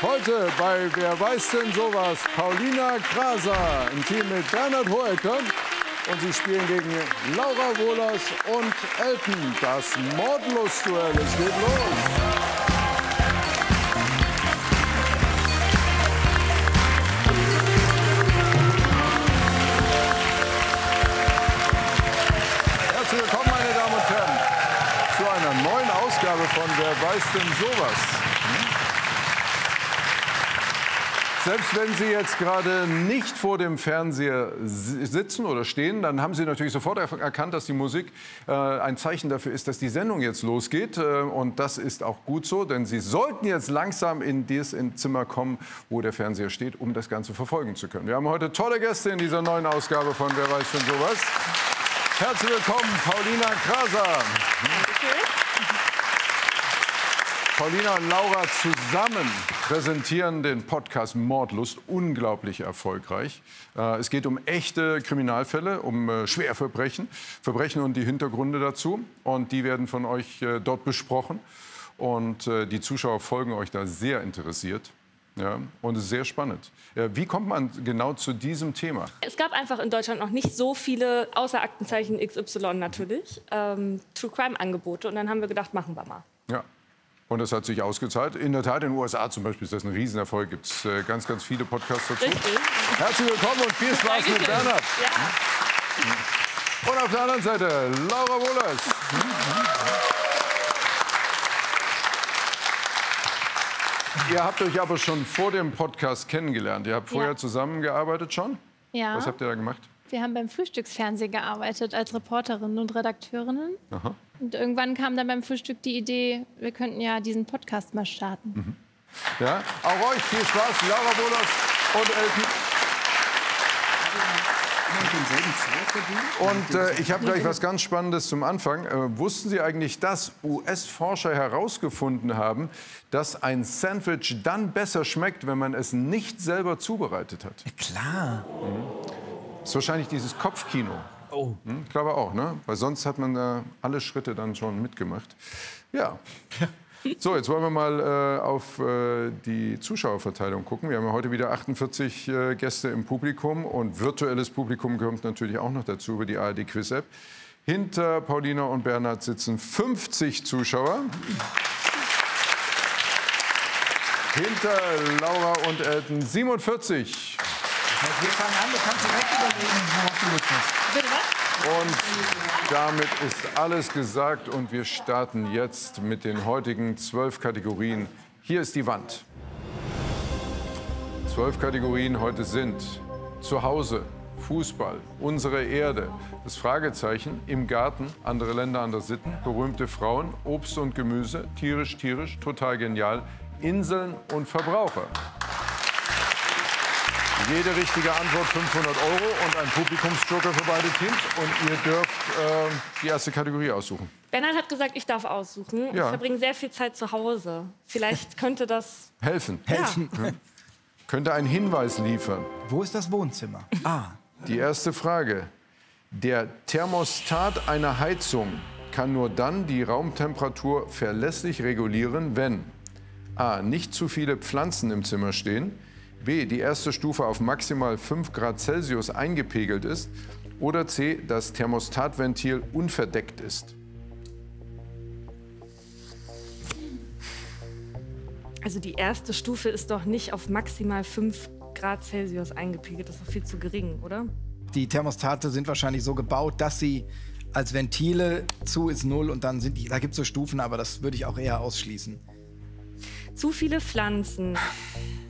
Heute bei Wer weiß denn sowas? Paulina Kraser im Team mit Bernhard Hoeker. Und sie spielen gegen Laura Wohlers und Elton. Das Mordlustduell. Es geht los. Herzlich willkommen, meine Damen und Herren, zu einer neuen Ausgabe von Wer weiß denn sowas? Selbst wenn Sie jetzt gerade nicht vor dem Fernseher sitzen oder stehen, dann haben Sie natürlich sofort erkannt, dass die Musik ein Zeichen dafür ist, dass die Sendung jetzt losgeht. Und das ist auch gut so, denn Sie sollten jetzt langsam in das Zimmer kommen, wo der Fernseher steht, um das Ganze verfolgen zu können. Wir haben heute tolle Gäste in dieser neuen Ausgabe von Wer weiß denn sowas. Herzlich willkommen, Paulina Kraser. Paulina und Laura zusammen präsentieren den Podcast Mordlust, unglaublich erfolgreich. Es geht um echte Kriminalfälle, um Schwerverbrechen, Verbrechen und die Hintergründe dazu. Und die werden von euch dort besprochen. Und die Zuschauer folgen euch da sehr interessiert. Ja, und es ist sehr spannend. Wie kommt man genau zu diesem Thema? Es gab einfach in Deutschland noch nicht so viele, außer Aktenzeichen XY natürlich, True-Crime-Angebote. Und dann haben wir gedacht, machen wir mal. Ja. Und das hat sich ausgezahlt. In der Tat, in den USA zum Beispiel ist das ein Riesenerfolg. Gibt es ganz, ganz viele Podcasts dazu. Richtig. Herzlich willkommen und viel Spaß mit Bernhard. Ja. Und auf der anderen Seite Laura Wohlers. Ihr habt euch aber schon vor dem Podcast kennengelernt. Ihr habt vorher zusammengearbeitet schon? Ja. Was habt ihr da gemacht? Wir haben beim Frühstücksfernsehen gearbeitet als Reporterinnen und Redakteurinnen. Aha. Und irgendwann kam dann beim Frühstück die Idee, wir könnten ja diesen Podcast mal starten. Mhm. Ja, auch euch viel Spaß, Laura Wohlers und Elton. Und ich habe gleich was ganz Spannendes zum Anfang. Wussten Sie eigentlich, dass US-Forscher herausgefunden haben, dass ein Sandwich dann besser schmeckt, wenn man es nicht selber zubereitet hat? Klar. Das ist wahrscheinlich dieses Kopfkino. Oh. Ich glaube auch, ne? Weil sonst hat man da alle Schritte dann schon mitgemacht. Ja. So, jetzt wollen wir mal auf die Zuschauerverteilung gucken. Wir haben ja heute wieder 48 Gäste im Publikum und virtuelles Publikum kommt natürlich auch noch dazu über die ARD-Quiz-App. Hinter Paulina und Bernhard sitzen 50 Zuschauer. Hinter Laura und Elton 47. Wir fangen an, du kannst direkt überlegen, worauf du Lust hast. Bitte was? Und damit ist alles gesagt und wir starten jetzt mit den heutigen 12 Kategorien. Hier ist die Wand. 12 Kategorien heute sind Zuhause, Fußball, unsere Erde, das Fragezeichen, im Garten, andere Länder, andere Sitten, berühmte Frauen, Obst und Gemüse, tierisch, tierisch, total genial, Inseln und Verbraucher. Jede richtige Antwort 500 € und ein Publikumsjoker für beide Teams. Und ihr dürft die erste Kategorie aussuchen. Bernhard hat gesagt, ich darf aussuchen. Ja. Ich verbringe sehr viel Zeit zu Hause. Vielleicht könnte das... Helfen. Helfen. Ja. Könnte einen Hinweis liefern. Wo ist das Wohnzimmer? Ah. Die erste Frage. Der Thermostat einer Heizung kann nur dann die Raumtemperatur verlässlich regulieren, wenn a. nicht zu viele Pflanzen im Zimmer stehen, b. die erste Stufe auf maximal 5 Grad Celsius eingepegelt ist oder c. das Thermostatventil unverdeckt ist. Also die erste Stufe ist doch nicht auf maximal 5 Grad Celsius eingepegelt. Das ist doch viel zu gering, oder? Die Thermostate sind wahrscheinlich so gebaut, dass sie als Ventile zu ist 0 und dann sind die, da gibt es so Stufen, aber das würde ich auch eher ausschließen. Zu viele Pflanzen.